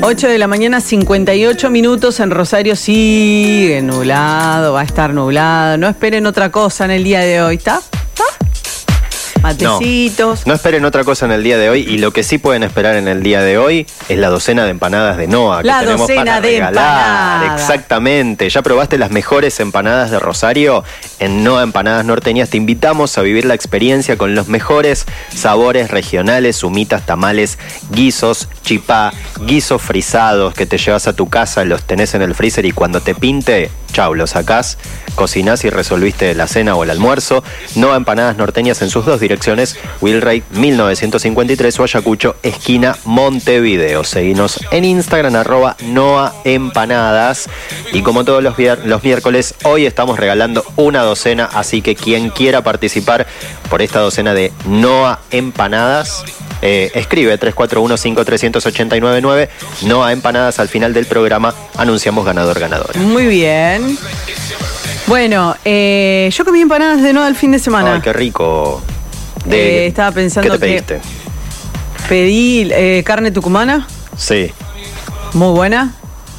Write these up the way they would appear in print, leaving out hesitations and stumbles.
8 de la mañana, 58 minutos. En Rosario sigue nublado, va a estar nublado. No esperen otra cosa en el día de hoy, ¿está? Matecitos. No esperen otra cosa en el día de hoy. Y lo que sí pueden esperar en el día de hoy es la docena de empanadas de Noa. La que tenemos docena para de regalar. empanadas. Exactamente. ¿Ya probaste las mejores empanadas de Rosario? En Noa Empanadas Norteñas te invitamos a vivir la experiencia con los mejores sabores regionales, humitas, tamales, guisos, chipá, guisos frisados que te llevas a tu casa, los tenés en el freezer y cuando te pinte, chau, los sacás, cocinás y resolviste la cena o el almuerzo. Noa Empanadas Norteñas en sus dos direcciones, Wilray 1953 o Ayacucho, esquina Montevideo. Seguinos en Instagram, @NoaEmpanadas. Y como todos los miércoles, hoy estamos regalando una docena, así que quien quiera participar por esta docena de Noa Empanadas, escribe 341-5389-9, Noa Empanadas. Al final del programa anunciamos ganador-ganadora. Muy bien. Bueno, yo comí empanadas de Noa el fin de semana. Ay, qué rico. Estaba pensando ¿Qué te pediste? que pedí carne tucumana. Sí. Muy buena.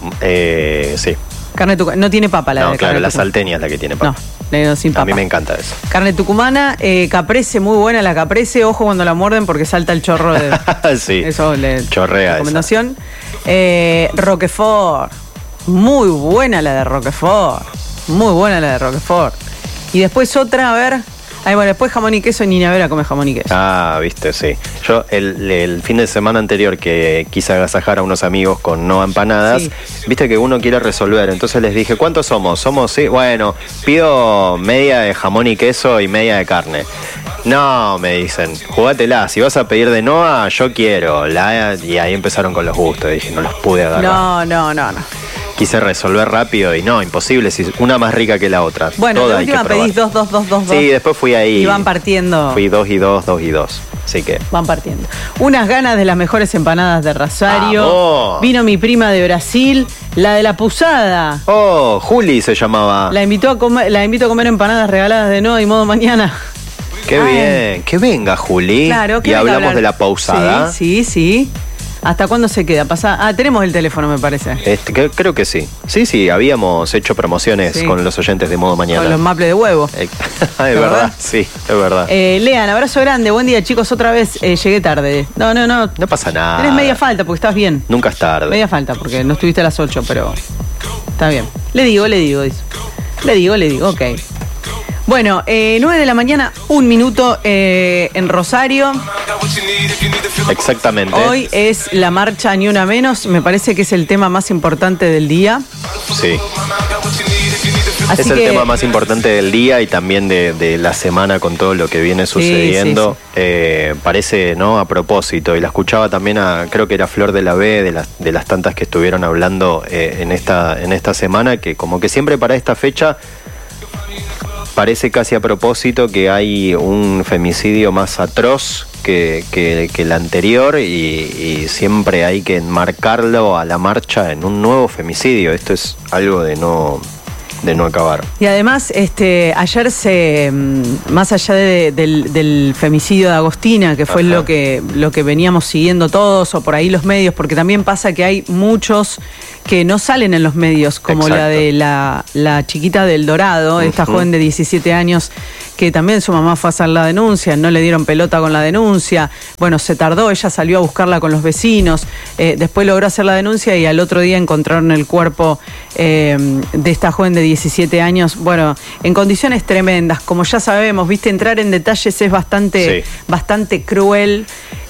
Sí. Carne tucumana. No tiene papa la No, de claro, carne la tucumana. salteña es la que tiene papa. No, sin papa. A mí me encanta eso. Carne tucumana, caprese, muy buena la caprese. Ojo cuando la muerden porque salta el chorro de... Sí. Eso le... Chorrea recomendación. Roquefort. Muy buena la de Roquefort. Muy buena la de Roquefort. Y después otra, a ver... bueno, después jamón y queso, Nina Vera come jamón y queso. Ah, viste, sí. Yo el fin de semana anterior que quise agasajar a unos amigos con Noa Empanadas, Sí. viste que uno quiere resolver. Entonces les dije, ¿cuántos somos? Somos, sí, bueno, pido media de jamón y queso y media de carne. No, me dicen, jugátela, si vas a pedir de Noa, yo quiero. Y ahí empezaron con los gustos, dije, no los pude agarrar. No. Quise resolver rápido y no, imposible, si una más rica que la otra. Bueno, Toda de hay que última probar. pedís dos. Sí, después fui ahí. Y van partiendo. Fui 2 y 2, 2 y 2. Así que... Van partiendo. Unas ganas de las mejores empanadas de Rosario. ¡Vamos! Vino mi prima de Brasil, la de la Pusada. Oh, Juli se llamaba. La invito a comer empanadas regaladas de Noa y modo mañana. Qué bien. Que venga, Juli. Claro, que y venga a hablamos hablar. de la pausada. Sí. ¿Hasta cuándo se queda? Tenemos el teléfono, me parece. Creo que sí. Sí, habíamos hecho promociones con los oyentes de Modo Mañana. Con los maples de huevo. Es verdad, sí, es verdad. Lean, abrazo grande. Buen día, chicos. Otra vez llegué tarde. No. No pasa nada. Tenés media falta porque estás bien. Nunca es tarde. Media falta porque no estuviste a las 8, pero está bien. Le digo, dice. Le digo, ok. Bueno, 9 de la mañana, 1 minuto en Rosario. Exactamente. Hoy es la marcha Ni Una Menos. Me parece que es el tema más importante del día. Sí. Así es el tema más importante del día y también de la semana con todo lo que viene sucediendo. Sí. Parece, ¿no? A propósito. Y la escuchaba también creo que era Flor de la B, de las tantas que estuvieron hablando en esta semana, que como que siempre para esta fecha parece casi a propósito que hay un femicidio más atroz que el anterior y siempre hay que enmarcarlo a la marcha en un nuevo femicidio. Esto es algo de no acabar. Y además, ayer más allá del femicidio de Agostina, que fue lo que veníamos siguiendo todos, o por ahí los medios, porque también pasa que hay muchos que no salen en los medios, como Exacto. la de la chiquita del Dorado, esta joven de 17 años, que también su mamá fue a hacer la denuncia, no le dieron pelota con la denuncia, bueno, se tardó, ella salió a buscarla con los vecinos, después logró hacer la denuncia y al otro día encontraron el cuerpo de esta joven de 17 años, bueno, en condiciones tremendas, como ya sabemos, viste, entrar en detalles es bastante cruel,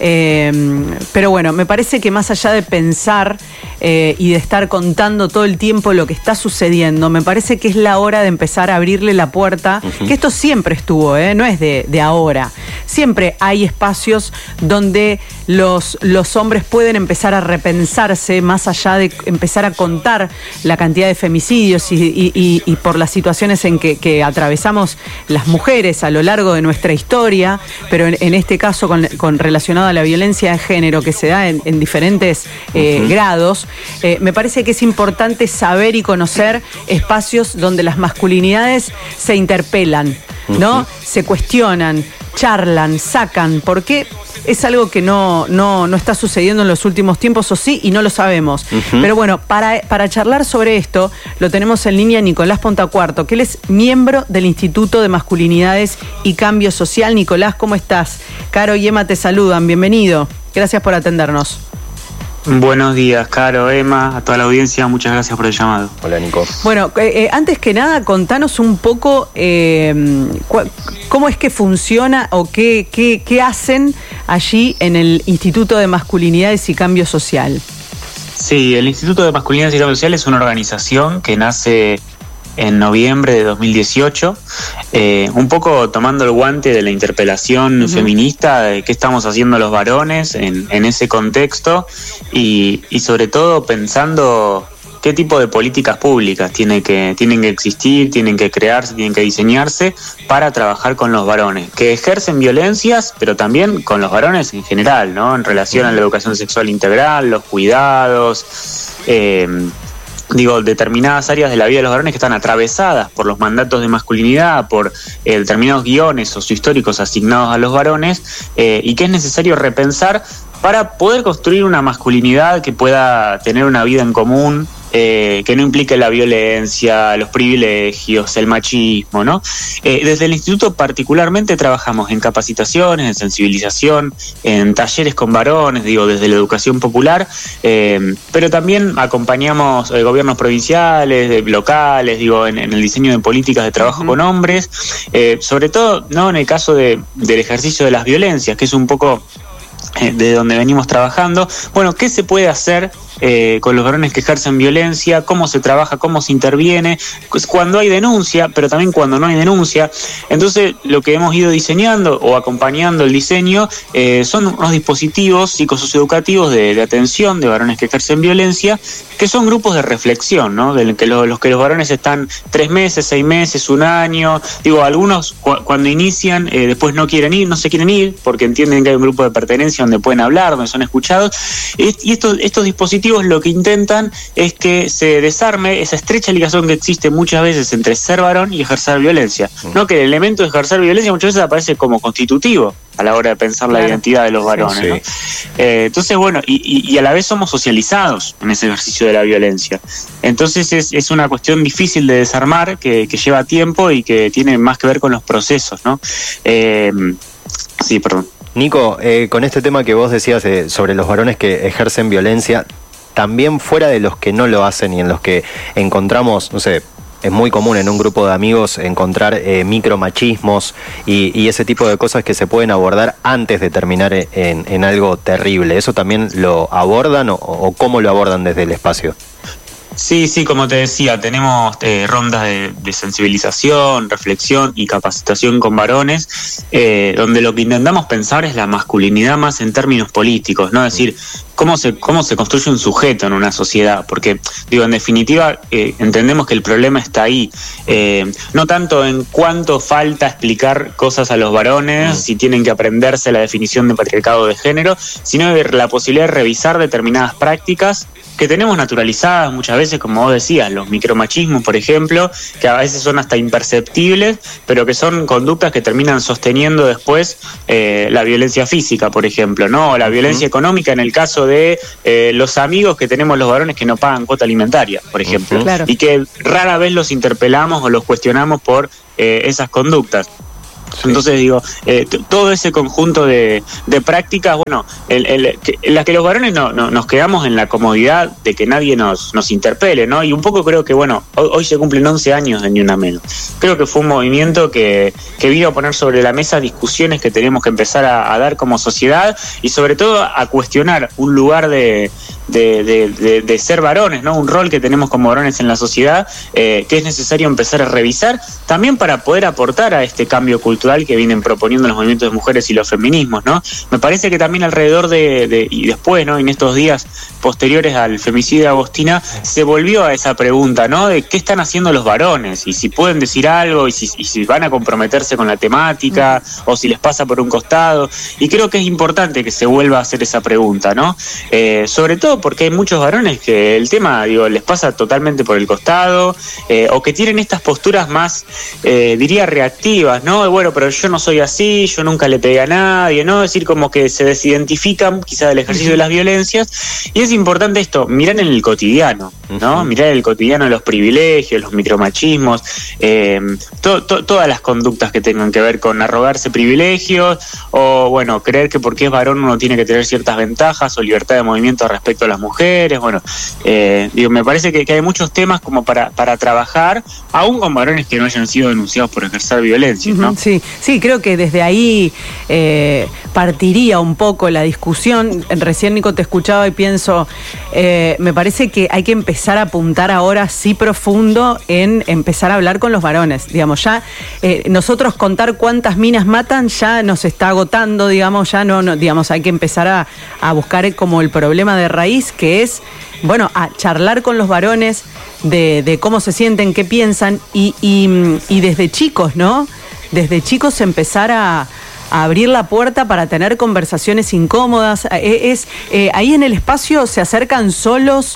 pero bueno, me parece que más allá de pensar y de estar contando todo el tiempo lo que está sucediendo, me parece que es la hora de empezar a abrirle la puerta, que esto siempre estuvo, no es de ahora, siempre hay espacios donde los hombres pueden empezar a repensarse más allá de empezar a contar la cantidad de femicidios y por las situaciones en que atravesamos las mujeres a lo largo de nuestra historia, pero en este caso con relacionado a la violencia de género que se da en diferentes grados, me parece que es importante saber y conocer espacios donde las masculinidades se interpelan, ¿no? Se cuestionan, charlan, sacan, porque es algo que no está sucediendo en los últimos tiempos, o sí, y no lo sabemos. Pero bueno, para charlar sobre esto, lo tenemos en línea Nicolás Pontacuarto, que él es miembro del Instituto de Masculinidades y Cambio Social. Nicolás, ¿cómo estás? Caro y Emma te saludan, bienvenido. Gracias por atendernos. Buenos días, Caro, Emma, a toda la audiencia, muchas gracias por el llamado. Hola, Nico. Bueno, antes que nada, contanos un poco cómo es que funciona o qué hacen allí en el Instituto de Masculinidades y Cambio Social. Sí, el Instituto de Masculinidades y Cambio Social es una organización que nace en noviembre de 2018, un poco tomando el guante de la interpelación feminista de qué estamos haciendo los varones en ese contexto y sobre todo pensando qué tipo de políticas públicas tienen que existir, tienen que crearse, tienen que diseñarse para trabajar con los varones, que ejercen violencias, pero también con los varones en general, ¿no? En relación a la educación sexual integral, los cuidados, determinadas áreas de la vida de los varones que están atravesadas por los mandatos de masculinidad, por determinados guiones sociohistóricos asignados a los varones, y que es necesario repensar para poder construir una masculinidad que pueda tener una vida en común, que no implique la violencia, los privilegios, el machismo, ¿no? Desde el instituto particularmente trabajamos en capacitaciones, en sensibilización, en talleres con varones, desde la educación popular, pero también acompañamos gobiernos provinciales, locales, en el diseño de políticas de trabajo con hombres, sobre todo, ¿no?, en el caso del ejercicio de las violencias, que es un poco de donde venimos trabajando. Bueno, ¿qué se puede hacer con los varones que ejercen violencia? ¿Cómo se trabaja? ¿Cómo se interviene? Pues cuando hay denuncia, pero también cuando no hay denuncia. Entonces, lo que hemos ido diseñando o acompañando el diseño son unos dispositivos psicosocioeducativos de atención de varones que ejercen violencia, que son grupos de reflexión, ¿no? De que los varones están 3 meses, 6 meses, 1 año. Algunos cuando inician, después no se quieren ir, porque entienden que hay un grupo de pertenencia donde pueden hablar, donde son escuchados. Y estos dispositivos lo que intentan es que se desarme esa estrecha ligación que existe muchas veces entre ser varón y ejercer violencia, ¿no? Que el elemento de ejercer violencia muchas veces aparece como constitutivo a la hora de pensar la identidad de los varones, sí. ¿No? Entonces, bueno, y a la vez somos socializados en ese ejercicio de la violencia. Entonces es una cuestión difícil de desarmar, que lleva tiempo y que tiene más que ver con los procesos, ¿no? Sí, perdón. Nico, con este tema que vos decías sobre los varones que ejercen violencia, también fuera de los que no lo hacen y en los que encontramos, no sé, es muy común en un grupo de amigos encontrar micromachismos y ese tipo de cosas que se pueden abordar antes de terminar en algo terrible. ¿Eso también lo abordan o cómo lo abordan desde el espacio? Sí, como te decía, tenemos rondas de sensibilización, reflexión y capacitación con varones, donde lo que intentamos pensar es la masculinidad más en términos políticos, ¿no? Es decir, cómo se construye un sujeto en una sociedad, porque, en definitiva, entendemos que el problema está ahí, no tanto en cuánto falta explicar cosas a los varones, si tienen que aprenderse la definición de patriarcado de género, sino de la posibilidad de revisar determinadas prácticas que tenemos naturalizadas muchas veces, como vos decías, los micromachismos, por ejemplo, que a veces son hasta imperceptibles, pero que son conductas que terminan sosteniendo después la violencia física, por ejemplo, ¿no? O la violencia económica en el caso de los amigos que tenemos los varones que no pagan cuota alimentaria, por ejemplo, claro. Y que rara vez los interpelamos o los cuestionamos por esas conductas. Sí. Entonces todo ese conjunto de prácticas, bueno, en las que los varones no nos quedamos en la comodidad de que nadie nos interpele, ¿no? Y un poco creo que, bueno, hoy se cumplen 11 años de Ni Una Menos. Creo que fue un movimiento que vino a poner sobre la mesa discusiones que tenemos que empezar a dar como sociedad y sobre todo a cuestionar un lugar de ser varones, ¿no? Un rol que tenemos como varones en la sociedad, que es necesario empezar a revisar también para poder aportar a este cambio cultural que vienen proponiendo los movimientos de mujeres y los feminismos, ¿no? Me parece que también alrededor y después, ¿no?, en estos días posteriores al femicidio de Agostina, se volvió a esa pregunta, ¿no?, de qué están haciendo los varones y si pueden decir algo y si van a comprometerse con la temática o si les pasa por un costado. Y creo que es importante que se vuelva a hacer esa pregunta, ¿no? Sobre todo todo porque hay muchos varones que el tema, les pasa totalmente por el costado, o que tienen estas posturas más, diría, reactivas, ¿no? Bueno, pero yo no soy así, yo nunca le pegué a nadie, ¿no? Es decir, como que se desidentifican quizá del ejercicio de las violencias, y es importante esto, mirar en el cotidiano, ¿no? Mirar en el cotidiano los privilegios, los micromachismos, todas las conductas que tengan que ver con arrogarse privilegios, o bueno, creer que porque es varón uno tiene que tener ciertas ventajas o libertad de movimiento respecto a las mujeres. Bueno, me parece que hay muchos temas como para trabajar, aún con varones que no hayan sido denunciados por ejercer violencia, ¿no? Sí, creo que desde ahí partiría un poco la discusión. Recién, Nico, te escuchaba y pienso, me parece que hay que empezar a apuntar ahora sí profundo en empezar a hablar con los varones. Digamos, ya nosotros contar cuántas minas matan ya nos está agotando, digamos, ya no digamos, hay que empezar a buscar como el problema de raíz, que es, bueno, a charlar con los varones de cómo se sienten, qué piensan, y desde chicos, ¿no? Desde chicos empezar a abrir la puerta para tener conversaciones incómodas. Ahí en el espacio se acercan solos.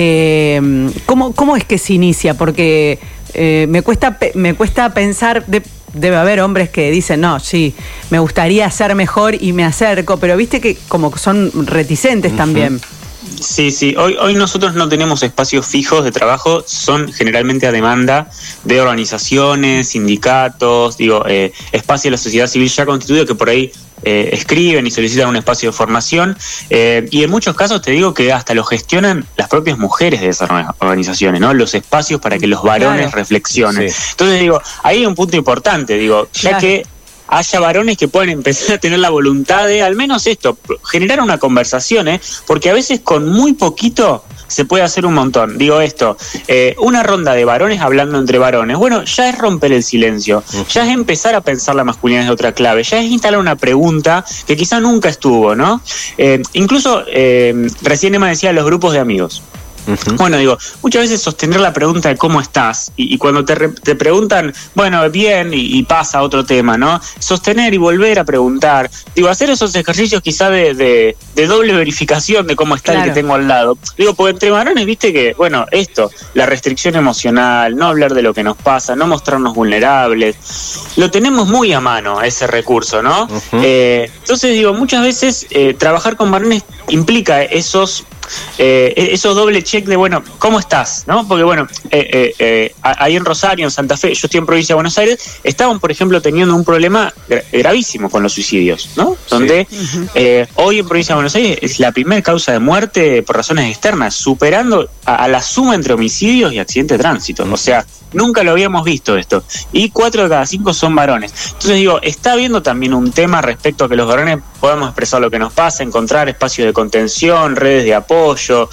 ¿Cómo es que se inicia? Porque me cuesta pensar, debe haber hombres que dicen, no, sí, me gustaría ser mejor y me acerco, pero viste que como son reticentes también. Sí. Hoy nosotros no tenemos espacios fijos de trabajo, son generalmente a demanda de organizaciones, sindicatos, espacios de la sociedad civil ya constituidos que por ahí escriben y solicitan un espacio de formación, y en muchos casos te digo que hasta lo gestionan las propias mujeres de esas organizaciones, ¿no? Los espacios para que los varones reflexionen. Sí. Entonces ahí hay un punto importante, ya que haya varones que puedan empezar a tener la voluntad de, al menos esto, generar una conversación, porque a veces con muy poquito se puede hacer un montón. Una ronda de varones hablando entre varones, bueno, ya es romper el silencio, ya es empezar a pensar la masculinidad de otra clave, ya es instalar una pregunta que quizá nunca estuvo, ¿no? Incluso, recién Emma decía los grupos de amigos. Bueno, muchas veces sostener la pregunta de cómo estás, y cuando te preguntan, bueno, bien, y pasa a otro tema, ¿no? Sostener y volver a preguntar, hacer esos ejercicios quizá de doble verificación de cómo está el que tengo al lado. Porque entre varones, viste que, bueno, la restricción emocional, no hablar de lo que nos pasa, no mostrarnos vulnerables, lo tenemos muy a mano, ese recurso, ¿no? Entonces, muchas veces trabajar con varones implica esos doble check de, bueno, ¿cómo estás? ¿No? Porque, bueno, ahí en Rosario, en Santa Fe, yo estoy en provincia de Buenos Aires, estaban, por ejemplo, teniendo un problema gravísimo con los suicidios, ¿no? Donde hoy en provincia de Buenos Aires es la primera causa de muerte por razones externas, superando a la suma entre homicidios y accidentes de tránsito. O sea, nunca lo habíamos visto esto. Y 4 de cada 5 son varones. Entonces, está habiendo también un tema respecto a que los varones podamos expresar lo que nos pasa, encontrar espacios de contención, redes de apoyo.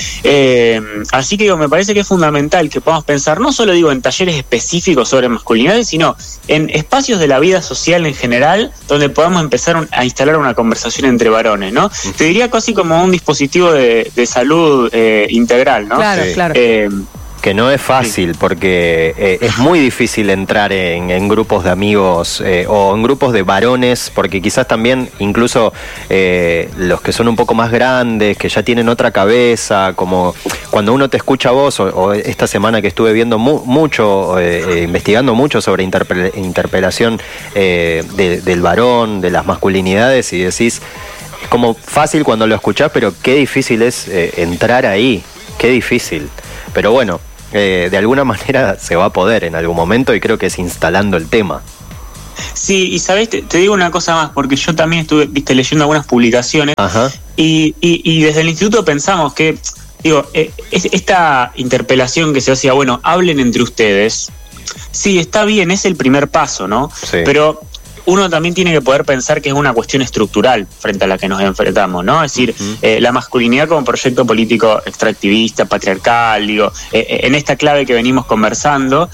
Así que me parece que es fundamental que podamos pensar, no solo en talleres específicos sobre masculinidades, sino en espacios de la vida social en general, donde podamos empezar a instalar una conversación entre varones, ¿no? Te diría casi como un dispositivo de salud integral, ¿no? Claro. Que no es fácil, porque es muy difícil entrar en grupos de amigos o en grupos de varones, porque quizás también incluso los que son un poco más grandes, que ya tienen otra cabeza, como cuando uno te escucha a vos, o esta semana que estuve viendo mucho, investigando mucho sobre interpelación del varón, de las masculinidades, y decís, como fácil cuando lo escuchás, pero qué difícil es entrar ahí, qué difícil. Pero bueno, de alguna manera se va a poder en algún momento, y creo que es instalando el tema. Sí, y sabés, te digo una cosa más, porque yo también estuve leyendo algunas publicaciones. Ajá. Y desde el instituto pensamos que, esta interpelación que se hacía, bueno, hablen entre ustedes, sí, está bien, es el primer paso, ¿no? Sí. Pero uno también tiene que poder pensar que es una cuestión estructural frente a la que nos enfrentamos, ¿no? Es decir, la masculinidad como proyecto político extractivista, patriarcal, en esta clave que venimos conversando,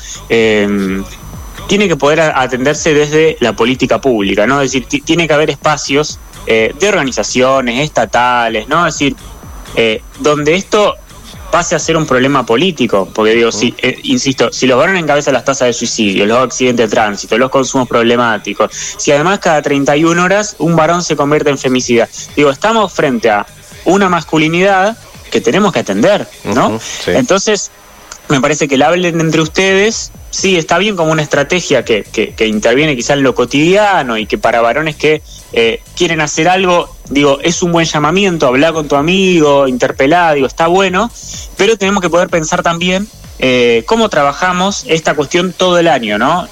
tiene que poder atenderse desde la política pública, ¿no? Es decir, tiene que haber espacios de organizaciones estatales, ¿no? Es decir, donde esto pase a ser un problema político, porque insisto, si los varones encabezan las tasas de suicidio, los accidentes de tránsito, los consumos problemáticos, si además cada 31 horas un varón se convierte en femicida, estamos frente a una masculinidad tenemos que atender, ¿no? Sí. Entonces, me parece que el hablen entre ustedes, sí, está bien como una estrategia que interviene quizá en lo cotidiano y que para varones que quieren hacer algo, digo, es un buen llamamiento, hablar con tu amigo, interpelar, digo, está bueno, pero tenemos que poder pensar también cómo trabajamos esta cuestión todo el año, ¿no?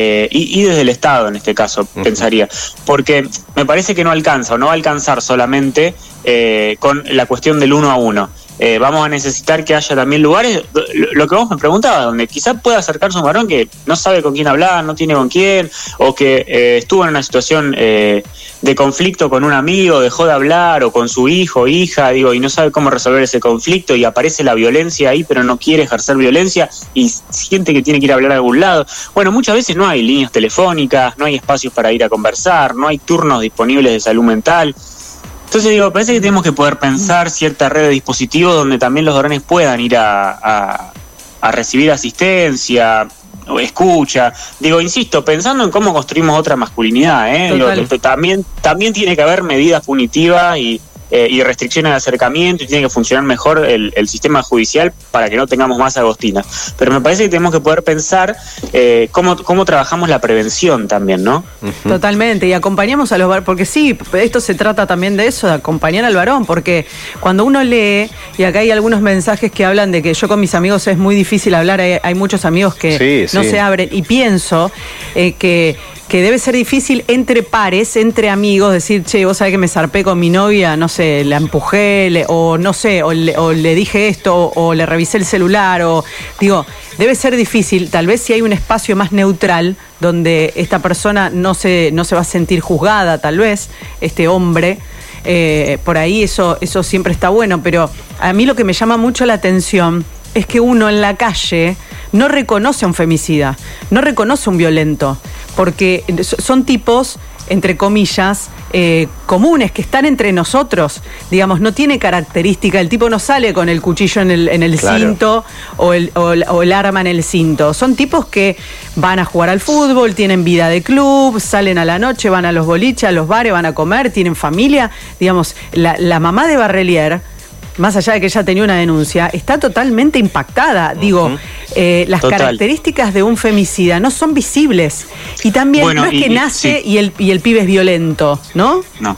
Y desde el Estado, en este caso, pensaría. Porque me parece que no alcanza, o no va a alcanzar solamente con la cuestión del 1 a 1. Vamos a necesitar que haya también lugares, lo que vos me preguntabas, donde quizás pueda acercarse un varón que no sabe con quién hablar, no tiene con quién, o que estuvo en una situación de conflicto con un amigo, dejó de hablar, o con su hijo o hija, digo, y no sabe cómo resolver ese conflicto, y aparece la violencia ahí, pero no quiere ejercer violencia, y siente que tiene que ir a hablar a algún lado. Bueno, muchas veces no hay líneas telefónicas, no hay espacios para ir a conversar, no hay turnos disponibles de salud mental. Entonces digo, parece que tenemos que poder pensar cierta red de dispositivos donde también los varones puedan ir a recibir asistencia o escucha. Digo, insisto, pensando en cómo construimos otra masculinidad, digo, también tiene que haber medidas punitivas y restricciones de acercamiento, y tiene que funcionar mejor el sistema judicial para que no tengamos más agostinas. Pero me parece que tenemos que poder pensar cómo trabajamos la prevención también, ¿no? Totalmente, y acompañamos a los varones, porque sí, esto se trata también de eso, de acompañar al varón, porque cuando uno lee, y acá hay algunos mensajes que hablan de que yo con mis amigos es muy difícil hablar, hay muchos amigos que no se abren, y pienso que debe ser difícil entre pares, entre amigos, decir, che, vos sabés que me zarpé con mi novia, no sé, la empujé, o no sé, o le dije esto, o le revisé el celular, o digo, debe ser difícil, tal vez si hay un espacio más neutral, donde esta persona no se va a sentir juzgada, tal vez, este hombre, por ahí eso siempre está bueno, pero a mí lo que me llama mucho la atención es que uno en la calle no reconoce a un femicida, no reconoce a un violento, porque son tipos, entre comillas, comunes, que están entre nosotros, digamos, no tiene característica, el tipo no sale con el cuchillo en el cinto o el arma en el cinto, son tipos que van a jugar al fútbol, tienen vida de club, salen a la noche, van a los boliches, a los bares, van a comer, tienen familia, digamos, la mamá de Barrelier, más allá de que ella tenía una denuncia, está totalmente impactada. Digo, las características de un femicida no son visibles. Y también no es que nace y el pibe es violento, ¿no? No.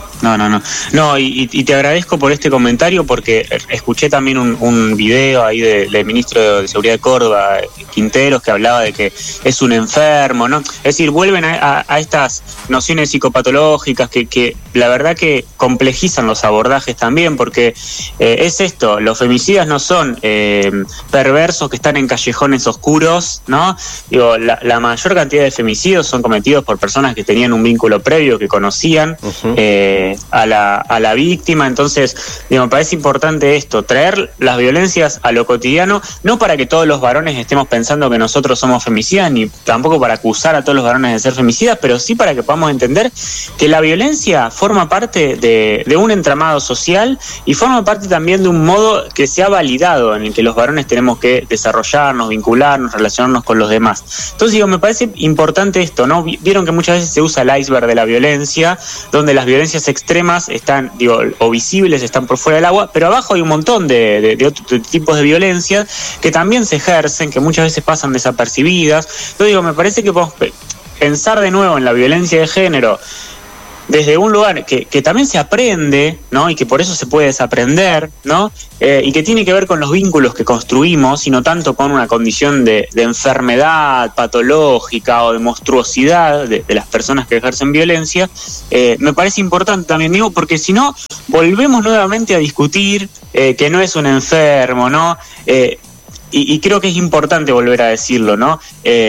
No, y te agradezco por este comentario, porque escuché también un video ahí del ministro de Seguridad de Córdoba, Quinteros, que hablaba de que es un enfermo, ¿no? Es decir, vuelven a estas nociones psicopatológicas que la verdad que complejizan los abordajes también, porque es esto, los femicidas no son perversos que están en callejones oscuros, ¿no? Digo, la mayor cantidad de femicidios son cometidos por personas que tenían un vínculo previo, que conocían a la víctima. Entonces, digo, me parece importante esto, traer las violencias a lo cotidiano, no para que todos los varones estemos pensando que nosotros somos femicidas, ni tampoco para acusar a todos los varones de ser femicidas, pero sí para que podamos entender que la violencia forma parte de un entramado social y forma parte también de un modo que se ha validado, en el que los varones tenemos que desarrollarnos, vincularnos, relacionarnos con los demás. Entonces, digo, me parece importante esto, ¿no? Vieron que muchas veces se usa el iceberg de la violencia, donde las violencias extremas están, digo, o visibles, están por fuera del agua, pero abajo hay un montón de otros tipos de violencia que también se ejercen, que muchas veces pasan desapercibidas. Entonces, digo, me parece que podemos pensar de nuevo en la violencia de género desde un lugar que también se aprende, ¿no? Y que por eso se puede desaprender, ¿no? Y que tiene que ver con los vínculos que construimos, y no tanto con una condición de enfermedad patológica o de monstruosidad de las personas que ejercen violencia. Me parece importante también, digo, porque si no, volvemos nuevamente a discutir que no es un enfermo, ¿no? Y creo que es importante volver a decirlo, ¿no?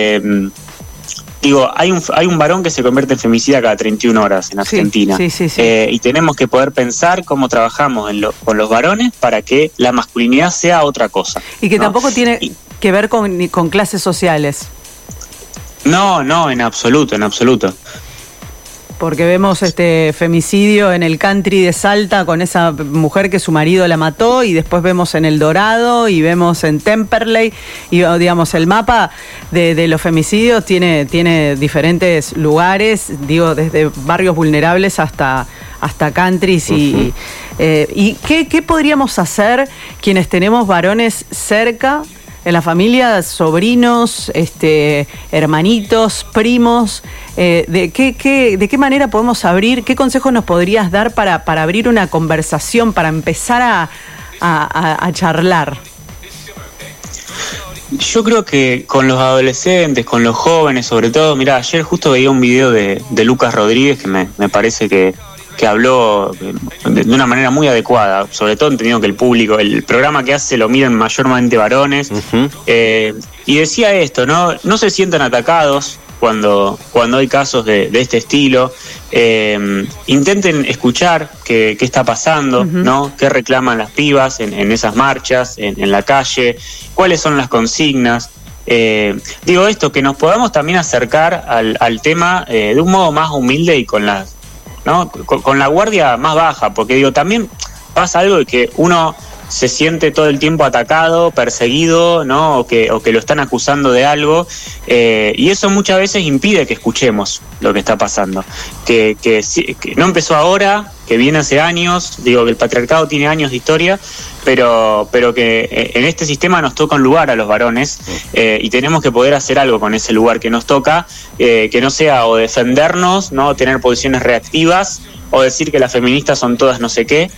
Digo, hay un varón que se convierte en femicida cada 31 horas en Argentina. Sí. Y tenemos que poder pensar cómo trabajamos con los varones para que la masculinidad sea otra cosa. Y que tampoco tiene que ver con clases sociales. No, en absoluto. Porque vemos femicidio en el country de Salta con esa mujer que su marido la mató, y después vemos en El Dorado y vemos en Temperley, y digamos el mapa de los femicidios tiene diferentes lugares, digo, desde barrios vulnerables hasta countries y ¿Y qué podríamos hacer quienes tenemos varones cerca, en la familia, sobrinos, hermanitos, primos? ¿De qué manera podemos abrir? ¿Qué consejos nos podrías dar para abrir una conversación, para empezar a charlar? Yo creo que con los adolescentes, con los jóvenes sobre todo, mirá, ayer justo veía un video de Lucas Rodríguez que me parece que habló de una manera muy adecuada, sobre todo entendiendo que el público, el programa que hace lo miran mayormente varones, y decía esto, no se sientan atacados cuando hay casos de este estilo. Intenten escuchar qué está pasando, ¿no? Qué reclaman las pibas en esas marchas, en la calle, cuáles son las consignas. Digo esto, que nos podamos también acercar al tema de un modo más humilde y con la guardia más baja, porque digo, también pasa algo de que uno se siente todo el tiempo atacado, perseguido, ¿no? O que lo están acusando de algo, y eso muchas veces impide que escuchemos lo que está pasando, que no empezó ahora, que viene hace años, digo que el patriarcado tiene años de historia, pero que en este sistema nos toca un lugar a los varones, y tenemos que poder hacer algo con ese lugar que nos toca, que no sea o defendernos, no tener posiciones reactivas, o decir que las feministas son todas no sé qué.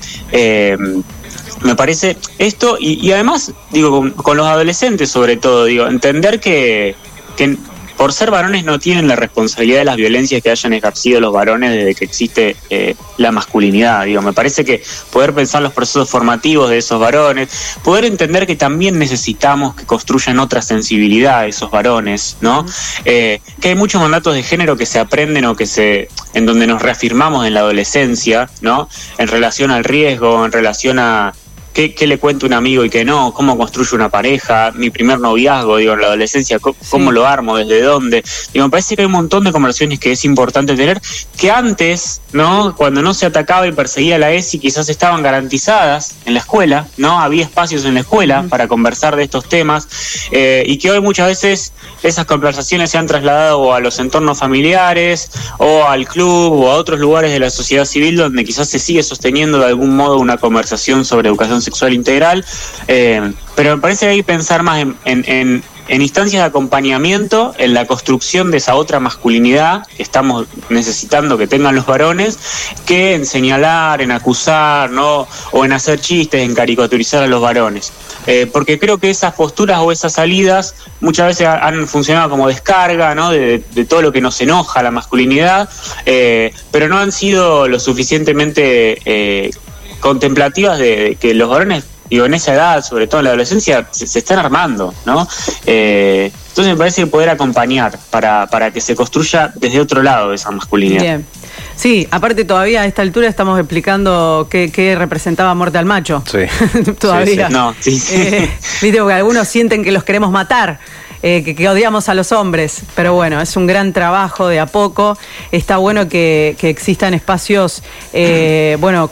Me parece esto, y además, digo, con los adolescentes sobre todo, digo, entender que por ser varones no tienen la responsabilidad de las violencias que hayan ejercido los varones desde que existe la masculinidad. Digo, me parece que poder pensar los procesos formativos de esos varones, poder entender que también necesitamos que construyan otra sensibilidad esos varones, ¿no? Que hay muchos mandatos de género que se aprenden o en donde nos reafirmamos en la adolescencia, ¿no? En relación al riesgo, en relación a ¿Qué le cuento a un amigo y qué no? ¿Cómo construyo una pareja? Mi primer noviazgo, digo, en la adolescencia, ¿cómo lo armo? ¿Desde dónde? Digo, me parece que hay un montón de conversaciones que es importante tener, que antes, ¿no? Cuando no se atacaba y perseguía la ESI, quizás estaban garantizadas en la escuela, ¿no? Había espacios en la escuela para conversar de estos temas, y que hoy muchas veces esas conversaciones se han trasladado o a los entornos familiares, o al club, o a otros lugares de la sociedad civil donde quizás se sigue sosteniendo de algún modo una conversación sobre educación sexual integral, pero me parece que hay que pensar más en instancias de acompañamiento, en la construcción de esa otra masculinidad que estamos necesitando que tengan los varones, que en señalar, en acusar, ¿no? O en hacer chistes, en caricaturizar a los varones. Porque creo que esas posturas o esas salidas muchas veces han funcionado como descarga, ¿no? de todo lo que nos enoja la masculinidad, pero no han sido lo suficientemente contemplativas de que los varones, digo, en esa edad, sobre todo en la adolescencia, se están armando, ¿no? Entonces me parece que poder acompañar para que se construya desde otro lado esa masculinidad. Bien. Sí, aparte todavía a esta altura estamos explicando qué representaba muerte al macho. Sí. Todavía. Sí. No, sí. Viste, porque algunos sienten que los queremos matar. Que odiamos a los hombres, pero bueno, es un gran trabajo de a poco. Está bueno que existan espacios, bueno,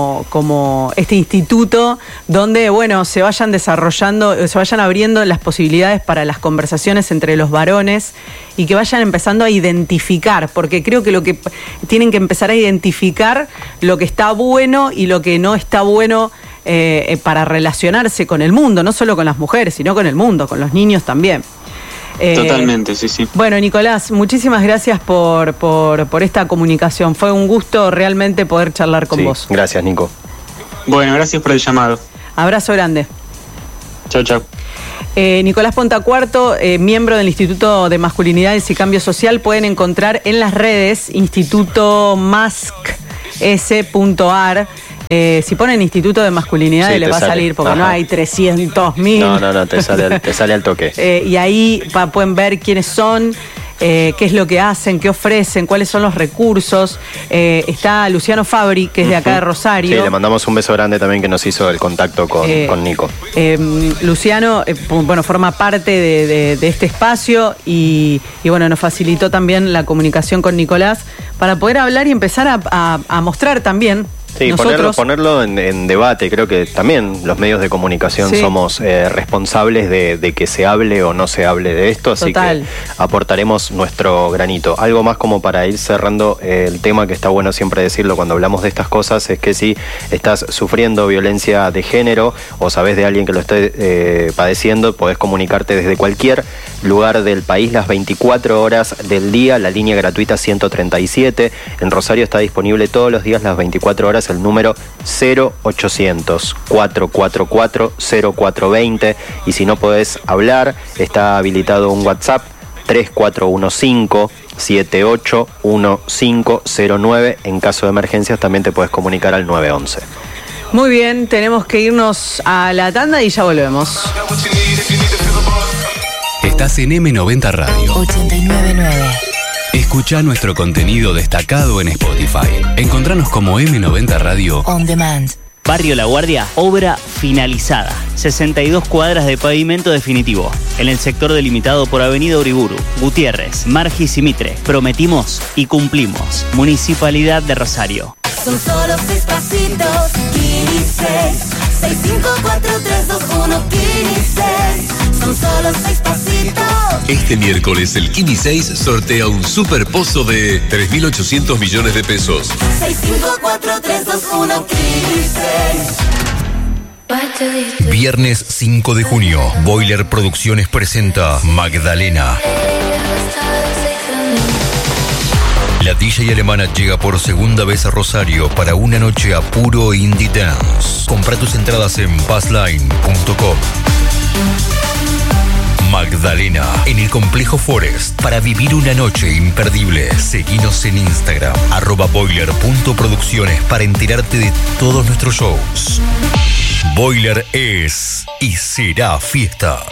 como este instituto, donde, bueno, se vayan desarrollando, se vayan abriendo las posibilidades para las conversaciones entre los varones y que vayan empezando a identificar, porque creo que lo que tienen que empezar a identificar lo que está bueno y lo que no está bueno para relacionarse con el mundo, no solo con las mujeres, sino con el mundo, con los niños también. Totalmente, sí. Bueno, Nicolás, muchísimas gracias por esta comunicación. Fue un gusto realmente poder charlar con vos. Gracias, Nico. Bueno, gracias por el llamado. Abrazo grande. Chau. Nicolás Pontacuarto, miembro del Instituto de Masculinidades y Cambio Social. Pueden encontrar en las redes institutomascs.ar. Si ponen Instituto de Masculinidades, sí, les va a salir, porque no hay 300.000. No, te sale al toque. Y ahí pueden ver quiénes son, qué es lo que hacen, qué ofrecen, cuáles son los recursos. Está Luciano Fabri, que es de acá de Rosario. Sí, le mandamos un beso grande también, que nos hizo el contacto con Nico. Luciano, bueno, forma parte de este espacio y bueno, nos facilitó también la comunicación con Nicolás para poder hablar y empezar a mostrar también Sí, ponerlo en debate. Creo que también los medios de comunicación somos responsables de que se hable o no se hable de esto, así que aportaremos nuestro granito. Algo más como para ir cerrando el tema, que está bueno siempre decirlo cuando hablamos de estas cosas, es que si estás sufriendo violencia de género o sabés de alguien que lo esté padeciendo, podés comunicarte desde cualquier lugar del país las 24 horas del día, la línea gratuita 137. En Rosario está disponible todos los días las 24 horas el número 0800-444-0420, y si no podés hablar, está habilitado un WhatsApp 3415-781509. En caso de emergencias también te podés comunicar al 911. Muy bien, tenemos que irnos a la tanda y ya volvemos. Estás en M90 Radio 899. Escucha nuestro contenido destacado en Spotify. Encontranos como M90 Radio On Demand. Barrio La Guardia, obra finalizada. 62 cuadras de pavimento definitivo. En el sector delimitado por Avenida Uriburu, Gutiérrez, Margis y Mitre. Prometimos y cumplimos. Municipalidad de Rosario. Son solo 6 pasitos, Kini 6. 654321 Kini 6. Son solo 6 pasitos. Este miércoles el Kini 6 sortea un super pozo de 3.800 millones de pesos. 654321 Kini 6. Viernes 5 de junio, Boiler Producciones presenta Magdalena. La DJ alemana llega por segunda vez a Rosario para una noche a puro indie dance. Compra tus entradas en passline.com. Magdalena, en el Complejo Forest, para vivir una noche imperdible. Seguinos en Instagram, @boiler.producciones, para enterarte de todos nuestros shows. Boiler es y será fiesta.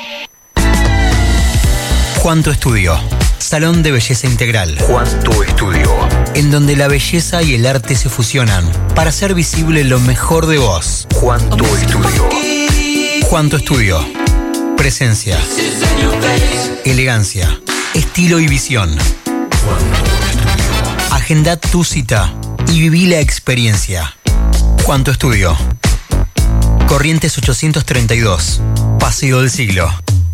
Juanto Estudio, salón de belleza integral. Juanto Estudio, en donde la belleza y el arte se fusionan para hacer visible lo mejor de vos. Juanto Estudio. Juanto Estudio. Presencia, elegancia, estilo y visión. Agenda tu cita y viví la experiencia. Juanto Estudio. Corrientes 832, Paseo del Siglo.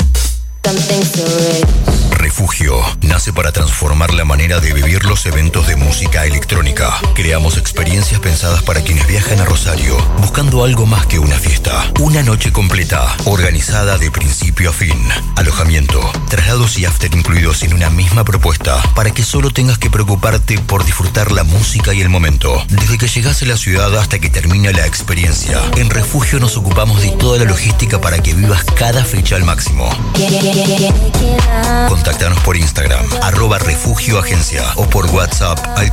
Refugio nace para transformar la manera de vivir los eventos de música electrónica. Creamos experiencias pensadas para quienes viajan a Rosario, buscando algo más que una fiesta. Una noche completa, organizada de principio a fin. Alojamiento, traslados y after incluidos en una misma propuesta, para que solo tengas que preocuparte por disfrutar la música y el momento. Desde que llegas a la ciudad hasta que termina la experiencia, en Refugio nos ocupamos de toda la logística para que vivas cada fecha al máximo. Contáctanos por Instagram, @refugioagencia, o por WhatsApp al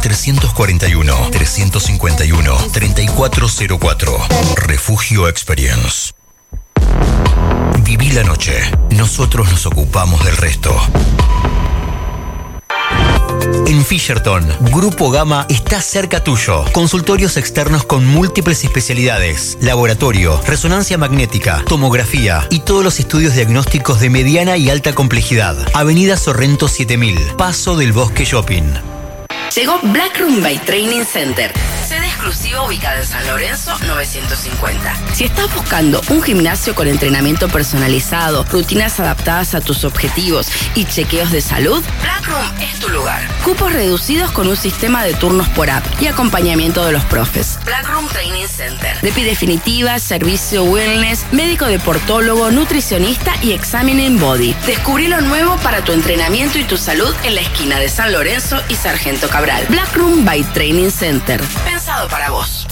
341-351-3404. Refugio Experience. Viví la noche. Nosotros nos ocupamos del resto. En Fisherton, Grupo Gama está cerca tuyo. Consultorios externos con múltiples especialidades, laboratorio, resonancia magnética, tomografía y todos los estudios diagnósticos de mediana y alta complejidad. Avenida Sorrento 7000, Paso del Bosque Shopping. Llegó Black Room by Training Center, sede exclusiva ubicada en San Lorenzo 950. Si estás buscando un gimnasio con entrenamiento personalizado, rutinas adaptadas a tus objetivos y chequeos de salud, Black Room es tu lugar. Cupos reducidos con un sistema de turnos por app y acompañamiento de los profes. Black Room Training Center. Depi definitiva, servicio wellness, médico deportólogo, nutricionista y examen en body. Descubrí lo nuevo para tu entrenamiento y tu salud en la esquina de San Lorenzo y Sargento Cabral. Black Room by Training Center. Pensado para vos.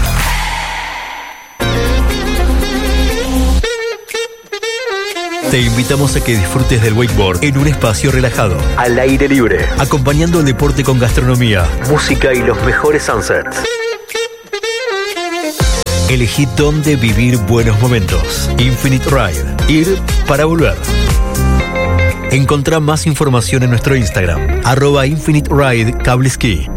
Te invitamos a que disfrutes del wakeboard en un espacio relajado, al aire libre, acompañando el deporte con gastronomía, música y los mejores sunsets. Elegí dónde vivir buenos momentos. Infinite Ride. Ir para volver. Encontrá más información en nuestro Instagram, @Infinite Ride Cableski.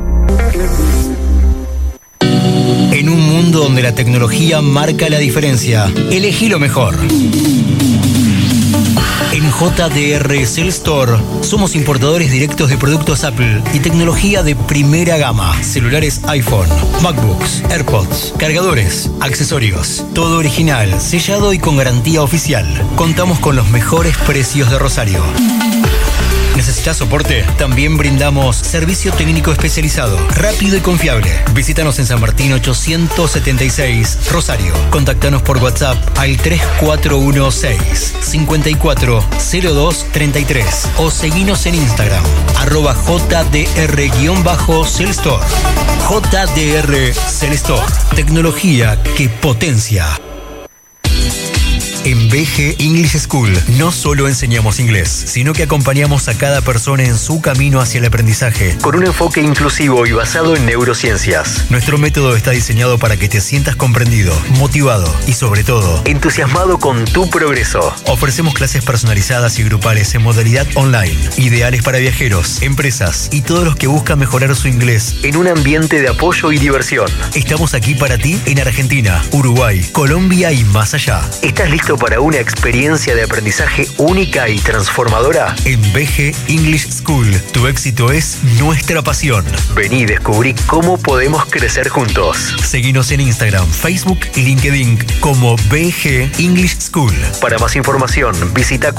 En un mundo donde la tecnología marca la diferencia, elegí lo mejor. En JDR Cell Store somos importadores directos de productos Apple y tecnología de primera gama. Celulares iPhone, MacBooks, AirPods, cargadores, accesorios. Todo original, sellado y con garantía oficial. Contamos con los mejores precios de Rosario. ¿Necesitas soporte? También brindamos servicio técnico especializado, rápido y confiable. Visítanos en San Martín 876, Rosario. Contactanos por WhatsApp al 3416-540233 o seguinos en Instagram, @JDR_Cellstore. JDR Cellstore. Tecnología que potencia. En BG English School no solo enseñamos inglés, sino que acompañamos a cada persona en su camino hacia el aprendizaje, con un enfoque inclusivo y basado en neurociencias. Nuestro método está diseñado para que te sientas comprendido, motivado y sobre todo, entusiasmado con tu progreso. Ofrecemos clases personalizadas y grupales en modalidad online, ideales para viajeros, empresas y todos los que buscan mejorar su inglés en un ambiente de apoyo y diversión. Estamos aquí para ti en Argentina, Uruguay, Colombia y más allá. ¿Estás listo para una experiencia de aprendizaje única y transformadora? En BG English School, tu éxito es nuestra pasión. Vení y descubrí cómo podemos crecer juntos. Seguinos en Instagram, Facebook y LinkedIn como BG English School. Para más información, visita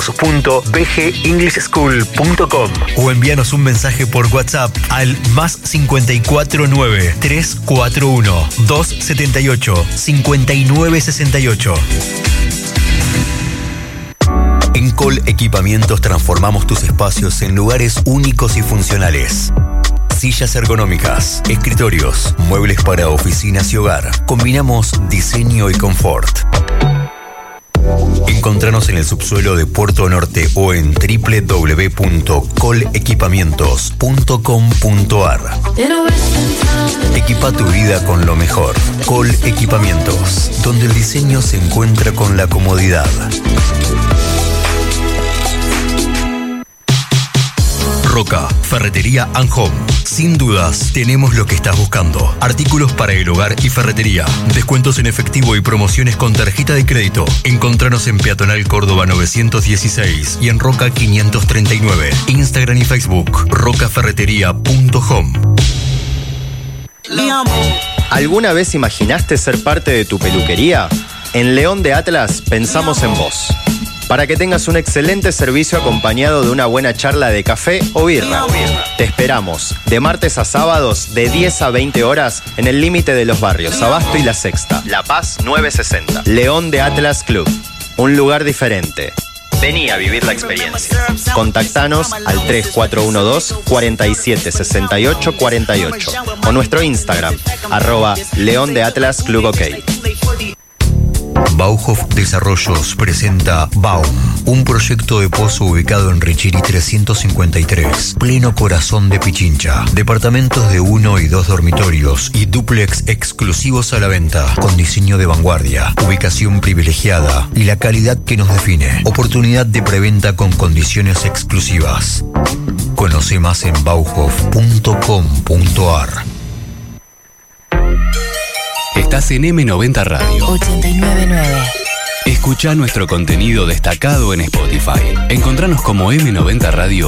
cursos.bgenglishschool.com o envíanos un mensaje por WhatsApp al +549 341 278 5968. En Col Equipamientos transformamos tus espacios en lugares únicos y funcionales. Sillas ergonómicas, escritorios, muebles para oficinas y hogar. Combinamos diseño y confort. Encontranos en el subsuelo de Puerto Norte o en www.colequipamientos.com.ar. Equipa tu vida con lo mejor. Col Equipamientos, donde el diseño se encuentra con la comodidad. Roca, Ferretería and Home. Sin dudas, tenemos lo que estás buscando. Artículos para el hogar y ferretería. Descuentos en efectivo y promociones con tarjeta de crédito. Encontranos en Peatonal Córdoba 916 y en Roca 539. Instagram y Facebook, rocaferretería.home. ¿Alguna vez imaginaste ser parte de tu peluquería? En León de Atlas pensamos en vos. Para que tengas un excelente servicio acompañado de una buena charla de café o birra. Te esperamos de martes a sábados de 10 a 20 horas en el límite de los barrios Abasto y La Sexta. La Paz 960. León de Atlas Club. Un lugar diferente. Vení a vivir la experiencia. Contactanos al 3412-476848 o nuestro Instagram, @León de Atlas Club OK. Bauhof Desarrollos presenta Baum, un proyecto de pozo ubicado en Richiri 353, pleno corazón de Pichincha. Departamentos de 1 y 2 dormitorios y dúplex exclusivos a la venta, con diseño de vanguardia, ubicación privilegiada y la calidad que nos define. Oportunidad de preventa con condiciones exclusivas. Conoce más en bauhof.com.ar. Estás en M90 Radio 899. Escucha nuestro contenido destacado en Spotify. Encontranos como M90 Radio